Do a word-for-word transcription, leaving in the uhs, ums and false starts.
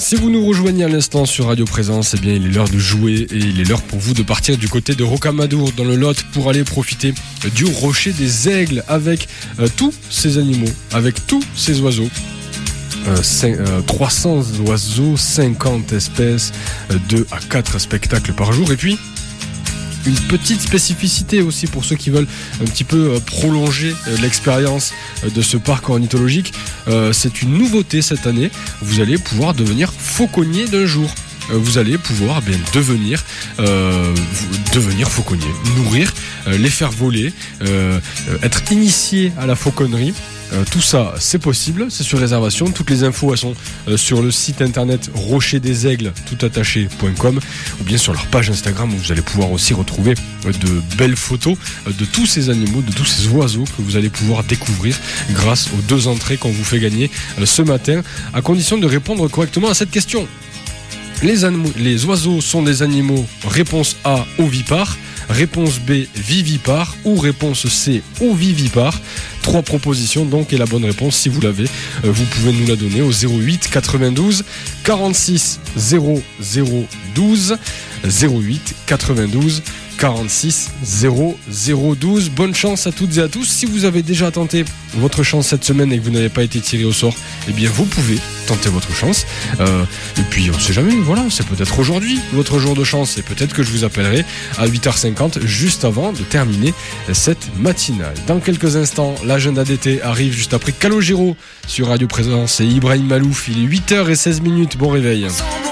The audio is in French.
Si vous nous rejoignez à l'instant sur Radio Présence, eh bien il est l'heure de jouer et il est l'heure pour vous de partir du côté de Rocamadour dans le Lot pour aller profiter du Rocher des Aigles avec euh, tous ces animaux, avec tous ces oiseaux. Euh, cinq, euh, trois cents oiseaux, cinquante espèces, euh, deux à quatre spectacles par jour. Et puis une petite spécificité aussi pour ceux qui veulent un petit peu euh, prolonger euh, l'expérience euh, de ce parc ornithologique. Euh, c'est une nouveauté cette année. Vous allez pouvoir devenir fauconnier d'un jour. Euh, vous allez pouvoir eh bien devenir euh, devenir fauconnier, nourrir, euh, les faire voler, euh, euh, être initié à la fauconnerie. Euh, tout ça, c'est possible, c'est sur réservation. Toutes les infos, elles sont euh, sur le site internet rocher des aigles tout attaché point com ou bien sur leur page Instagram où vous allez pouvoir aussi retrouver euh, de belles photos euh, de tous ces animaux, de tous ces oiseaux que vous allez pouvoir découvrir grâce aux deux entrées qu'on vous fait gagner euh, ce matin, à condition de répondre correctement à cette question. Les, animaux, les oiseaux sont des animaux, réponse A, ovipares, réponse B, vivipares ou réponse C, ovivipares. Trois propositions donc et la bonne réponse, si vous l'avez, euh, vous pouvez nous la donner au zéro huit quatre-vingt-douze quarante-six zéro zéro douze zéro huit quatre-vingt-douze quarante-six zéro zéro douze. Bonne chance à toutes et à tous. Si vous avez déjà tenté votre chance cette semaine et que vous n'avez pas été tiré au sort, eh bien vous pouvez tenter votre chance. Euh, et puis on ne sait jamais, voilà, c'est peut-être aujourd'hui votre jour de chance et peut-être que je vous appellerai à huit heures cinquante juste avant de terminer cette matinale. Dans quelques instants, l'agenda d'été arrive juste après Calogero sur Radio Présence et Ibrahim Malouf. Il est huit heures seize minutes. Bon réveil.